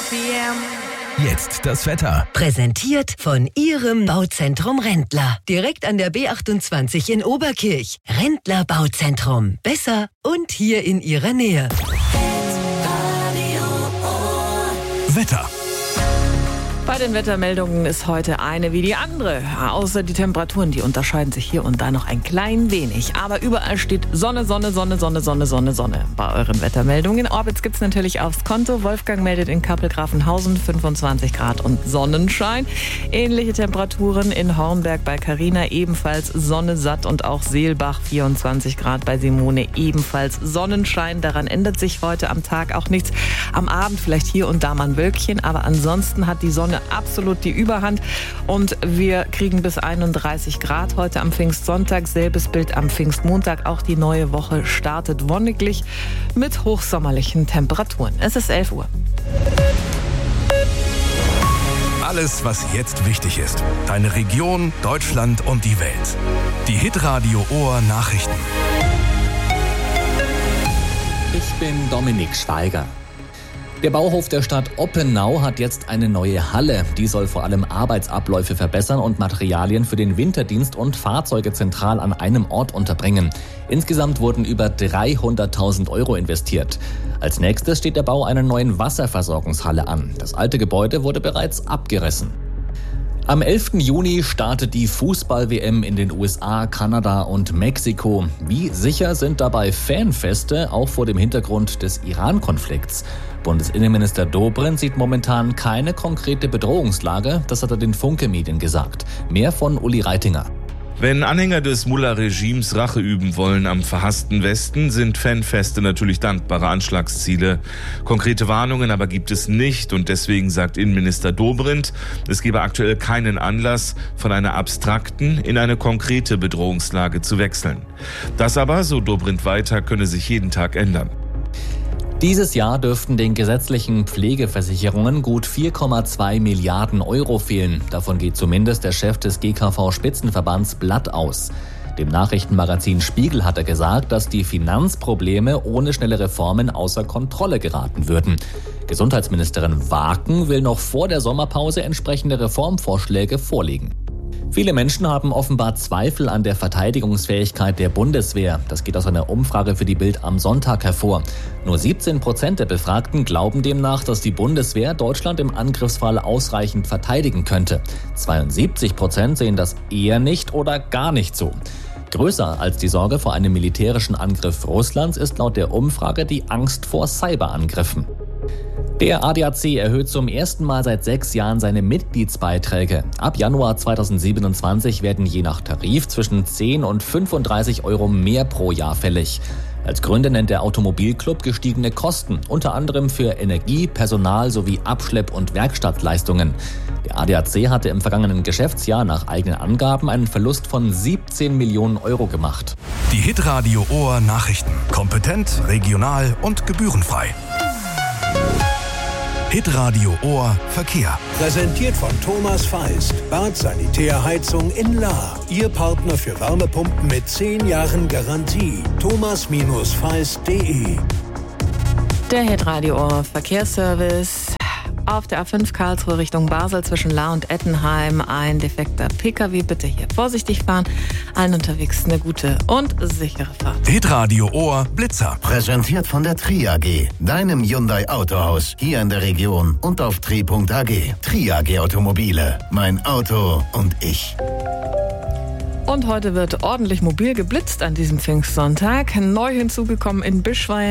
Jetzt das Wetter. Präsentiert von Ihrem Bauzentrum Rendler. Direkt an der B28 in Oberkirch. Rendler Bauzentrum. Besser und hier in Ihrer Nähe. Wetter. Bei den Wettermeldungen ist heute eine wie die andere. Außer die Temperaturen, die unterscheiden sich hier und da noch ein klein wenig. Aber überall steht Sonne, Sonne, Sonne, Sonne, Sonne, Sonne, Sonne bei euren Wettermeldungen. Orbitz gibt's natürlich aufs Konto. Wolfgang meldet in Kappel-Grafenhausen 25 Grad und Sonnenschein. Ähnliche Temperaturen in Hornberg bei Carina, ebenfalls Sonne satt, und auch Seelbach 24 Grad bei Simone, ebenfalls Sonnenschein. Daran ändert sich heute am Tag auch nichts. Am Abend vielleicht hier und da mal ein Wölkchen, aber ansonsten hat die Sonne absolut die Überhand und wir kriegen bis 31 Grad heute am Pfingstsonntag. Selbes Bild am Pfingstmontag. Auch die neue Woche startet wonniglich mit hochsommerlichen Temperaturen. Es ist 11 Uhr. Alles, was jetzt wichtig ist. Deine Region, Deutschland und die Welt. Die Hitradio Ohr Nachrichten. Ich bin Dominik Schweiger. Der Bauhof der Stadt Oppenau hat jetzt eine neue Halle. Die soll vor allem Arbeitsabläufe verbessern und Materialien für den Winterdienst und Fahrzeuge zentral an einem Ort unterbringen. Insgesamt wurden über 300.000 Euro investiert. Als nächstes steht der Bau einer neuen Wasserversorgungshalle an. Das alte Gebäude wurde bereits abgerissen. Am 11. Juni startet die Fußball-WM in den USA, Kanada und Mexiko. Wie sicher sind dabei Fanfeste, auch vor dem Hintergrund des Iran-Konflikts? Bundesinnenminister Dobrindt sieht momentan keine konkrete Bedrohungslage, das hat er den Funke-Medien gesagt. Mehr von Uli Reitinger. Wenn Anhänger des Mullah-Regimes Rache üben wollen am verhassten Westen, sind Fanfeste natürlich dankbare Anschlagsziele. Konkrete Warnungen aber gibt es nicht, und deswegen sagt Innenminister Dobrindt, es gebe aktuell keinen Anlass, von einer abstrakten in eine konkrete Bedrohungslage zu wechseln. Das aber, so Dobrindt weiter, könne sich jeden Tag ändern. Dieses Jahr dürften den gesetzlichen Pflegeversicherungen gut 4,2 Milliarden Euro fehlen. Davon geht zumindest der Chef des GKV-Spitzenverbands Blatt aus. Dem Nachrichtenmagazin Spiegel hat er gesagt, dass die Finanzprobleme ohne schnelle Reformen außer Kontrolle geraten würden. Gesundheitsministerin Waken will noch vor der Sommerpause entsprechende Reformvorschläge vorlegen. Viele Menschen haben offenbar Zweifel an der Verteidigungsfähigkeit der Bundeswehr. Das geht aus einer Umfrage für die Bild am Sonntag hervor. Nur 17% der Befragten glauben demnach, dass die Bundeswehr Deutschland im Angriffsfall ausreichend verteidigen könnte. 72% sehen das eher nicht oder gar nicht so. Größer als die Sorge vor einem militärischen Angriff Russlands ist laut der Umfrage die Angst vor Cyberangriffen. Der ADAC erhöht zum ersten Mal seit 6 Jahren seine Mitgliedsbeiträge. Ab Januar 2027 werden je nach Tarif zwischen 10 und 35 Euro mehr pro Jahr fällig. Als Gründe nennt der Automobilclub gestiegene Kosten, unter anderem für Energie, Personal sowie Abschlepp- und Werkstattleistungen. Der ADAC hatte im vergangenen Geschäftsjahr nach eigenen Angaben einen Verlust von 17 Millionen Euro gemacht. Die Hitradio Ohr Nachrichten. Kompetent, regional und gebührenfrei. Hitradio Ohr Verkehr. Präsentiert von Thomas Feist. Bad Sanitärheizung in Lahr. Ihr Partner für Wärmepumpen mit 10 Jahren Garantie. thomas-feist.de. Der Hitradio Ohr Verkehrsservice. Auf der A5 Karlsruhe Richtung Basel zwischen Lahr und Ettenheim ein defekter Pkw. Bitte hier vorsichtig fahren. Allen unterwegs eine gute und sichere Fahrt. Hitradio Ohr Blitzer. Präsentiert von der Tri AG, deinem Hyundai Autohaus hier in der Region und auf tri.ag. Tri AG Automobile, mein Auto und ich. Und heute wird ordentlich mobil geblitzt an diesem Pfingstsonntag. Neu hinzugekommen in Bischwein.